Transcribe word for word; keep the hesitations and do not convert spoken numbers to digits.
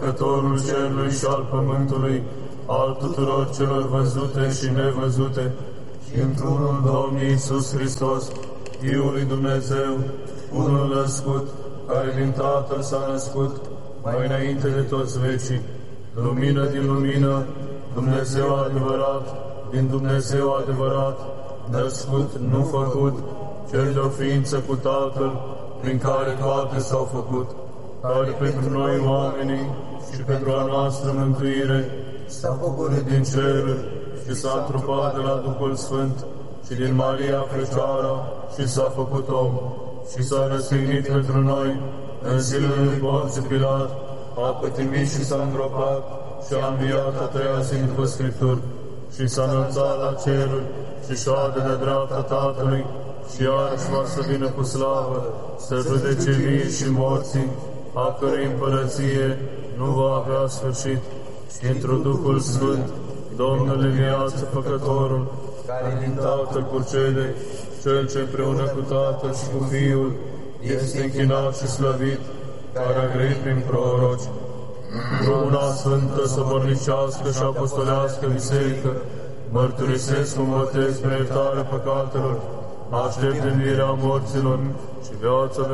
Făcătorul cerului și al pământului, al tuturor celor văzute și nevăzute, și într-unul Domnul Iisus Hristos, Fiul lui Dumnezeu, unul născut, care din Tatăl s-a născut, mai înainte de toți vecii, lumină din lumină, Dumnezeu adevărat, din Dumnezeu adevărat, născut, nu făcut, cel de-o ființă cu Tatăl, prin care toate s-au făcut, care pentru noi oamenii și pentru a noastră mântuire s-a făcut din ceruri și s-a întrupat de la Duhul Sfânt și din Maria Fecioara și s-a făcut om și s-a răstignit pentru noi în zilele lui Ponțiu Pilat, a pătimit și s-a îngropat și a înviat a treia zi după Scripturi și s-a înălțat la ceruri și șade de dreapta Tatălui și iarăși va să vină cu slavă să judece vii și morții, a cărei împărăție nu va avea sfârșit, și într-o Duhul Sfânt, Domnul în viață Făcătorul, care din Tatăl procede, Cel ce împreună cu Tatăl și cu Fiul este închinat și slăvit, care a grăit prin proroci, într-o una sfântă, săbornicească și apostolească biserică, mărturisesc un botez spre iertarea păcatelor, aștept învierea morților și viața